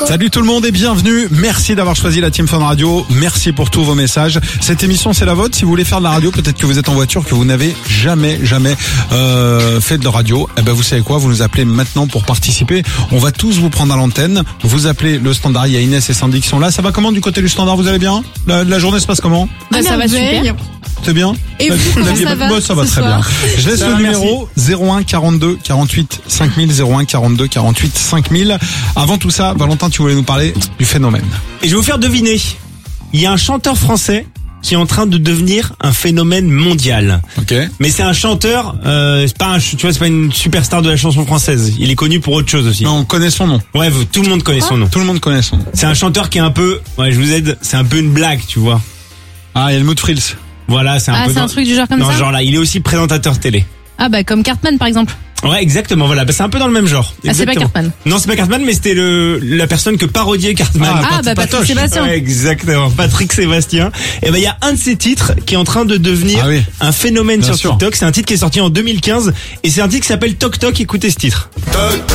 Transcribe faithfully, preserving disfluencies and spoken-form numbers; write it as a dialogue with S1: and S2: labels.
S1: Salut tout le monde et bienvenue. Merci d'avoir choisi la Team Fun Radio. Merci pour tous vos messages. Cette émission, c'est la vôtre. Si vous voulez faire de la radio, peut-être que vous êtes en voiture, que vous n'avez jamais, jamais euh, fait de radio. Eh ben, vous savez quoi? Vous nous appelez maintenant pour participer. On va tous vous prendre à l'antenne. Vous appelez le standard. Il y a Inès et Sandy qui sont là. Ça va comment du côté du standard? Vous allez bien? La, la journée se passe comment?
S2: Bah, ça va super.
S1: C'est bien?
S2: Et vous, comment ça va?
S1: Bah, ça va très bien. Je laisse
S3: Ça
S1: le
S3: va,
S1: numéro zéro un quarante-deux quarante-huit cinq mille, zéro un quarante-deux quarante-huit cinq mille. Avant tout ça, Valentin, tu voulais nous parler du phénomène.
S3: Et je vais vous faire deviner. Il y a un chanteur français qui est en train de devenir un phénomène mondial.
S1: Ok.
S3: Mais c'est un chanteur, euh, c'est pas un, tu vois, c'est pas une superstar de la chanson française. Il est connu pour autre chose aussi.
S1: Non, on connaît son nom.
S3: Ouais, vous- tout le monde connaît son nom.
S1: Tout le monde connaît son nom.
S3: C'est un chanteur qui est un peu, ouais, je vous aide, c'est un peu une blague, tu vois.
S1: Ah, il y a le mood Frills.
S3: Voilà, c'est un
S2: Ah,
S3: peu
S2: c'est
S3: dans,
S2: un truc du genre comme
S3: dans
S2: ça?
S3: ce genre là. Il est aussi présentateur télé.
S2: Ah bah comme Cartman par exemple.
S3: Ouais, exactement, voilà. Bah, c'est un peu dans le même genre.
S2: Ah, c'est pas
S3: Exactement.
S2: Cartman.
S3: Non, c'est pas Cartman, mais c'était le, la personne que parodiait Cartman.
S1: Ah,
S2: Ah bah Patrick
S1: Patoche.
S2: Sébastien.
S3: Ouais, exactement, Patrick Sébastien. Et ben il y a un de ses titres qui est en train de devenir
S1: Ah oui.
S3: un phénomène
S1: Bien
S3: sur
S1: sûr.
S3: TikTok. C'est un titre qui est sorti en deux mille quinze et c'est un titre qui s'appelle Toc Toc. Écoutez ce titre.
S4: Toc toc,